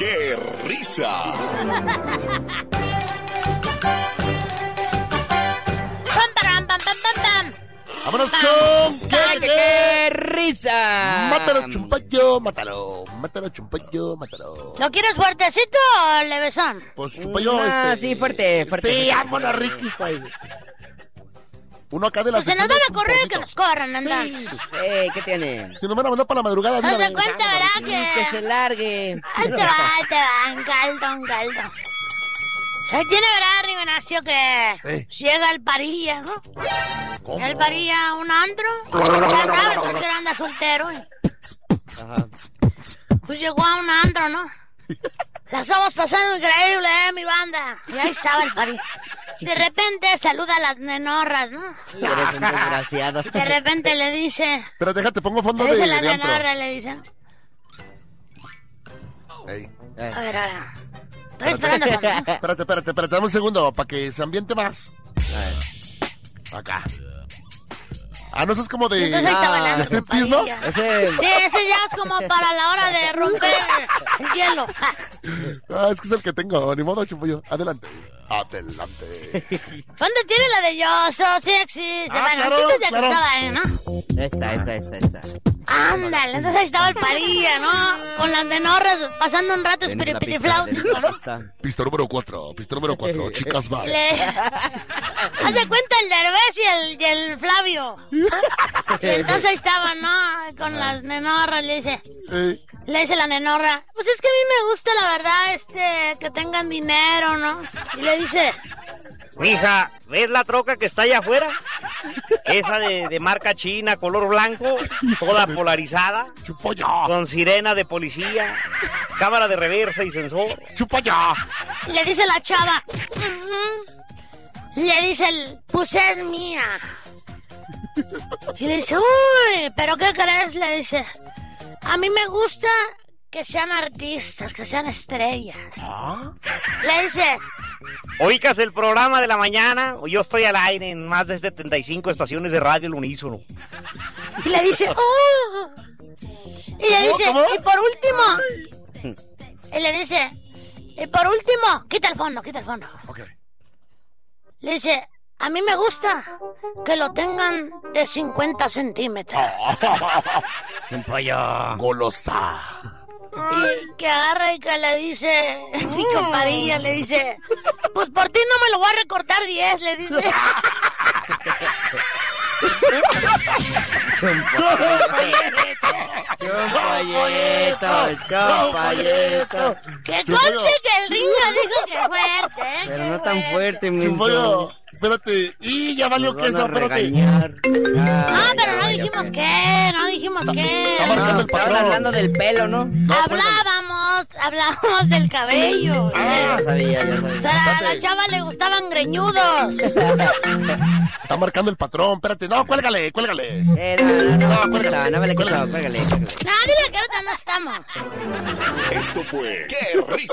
¡Qué risa! ¡Vámonos con ¡Qué risa! Mátalo, chumpayo, mátalo. Mátalo, chumpayo, mátalo. ¿Lo quieres fuertecito o levesón? Pues chumpayo, sí, fuerte. Sí, vámonos, Ricky, pues. Uno acá de la Pues se nos van a correr, que nos corran, anda. Sí. ¿Qué tiene? Si nos van a mandar para la madrugada, ¿No mira, se cuenta, verdad? Que se largue. Ahí te va, un caldo. ¿Sabes? Tiene verdad, Rivenacio, que llega el Parilla, ¿no? ¿Cómo? El Parilla, un antro. Ya sabes, porque anda soltero. Ajá. Pues llegó a un antro, ¿no? La estamos pasando increíble, mi banda. Y ahí estaba el Parilla. De repente saluda a las nenorras, ¿no? Eres un desgraciado. De repente le dice... Pero déjate, pongo fondo Le de dice la antro. nenorra, le dice... Ey. A ver, ahora... Estoy esperando fondo. Espérate, dame un segundo, para que se ambiente más. Acá. No, eso es como de... Entonces ahí está bailando de striptease, ¿no? Sí, ese ya es como para la hora de romper el hielo. Es que es el que tengo, ni modo, chumpayo. Adelante. ¿Dónde tiene la de yo soy sexy? Bueno, claro, sí te claro. gustaba, ¿no? Esa. Ándale, entonces ahí estaba el Parilla, ¿no? Con las nenorras, pasando un rato espiripitiflauta, ¿no? Pista número 4, chicas, va. Haz de cuenta el Derbez y el Flavio. Entonces ahí estaban, ¿no? Con las nenorras, le dice la nenorra, pues es que a mí me gusta, la verdad, que tengan dinero, ¿no? Y le dice... Mija, ¿ves la troca que está allá afuera? Esa de marca china, color blanco, toda polarizada, con sirena de policía, cámara de reversa y sensor. Le dice la chava. Le dice pues es mía. Y le dice, uy, ¿pero qué crees? Le dice, a mí me gusta que sean artistas, que sean estrellas. Le dice... Oigas el programa de la mañana, yo estoy al aire en más de 75 estaciones de radio al unísono. Y le dice, oh. Y le dice, ¿Cómo? y por último. Y le dice, y por último, quita el fondo. Okay. Le dice, a mí me gusta que lo tengan de 50 centímetros. Un pollo. Golosa. Y que agarra y que le dice, mi compadilla le dice, pues por ti no me lo voy a recortar 10, le dice. Chompayito. Que conste que el Riga dijo que fuerte, Pero no tan fuerte, Chumpayo, espérate. Y ya valió que eso, espérate. Pero no dijimos qué. Está marcando el Estaban patrón. hablando del pelo, ¿no? Hablábamos del cabello. Ya sabía. O sea, a la chava le gustaban greñudos. Está marcando el patrón, espérate. No, cuélgale. No vale que eso, cuélgale. No, dile que ahorita no estamos. Esto fue ¡Qué risa!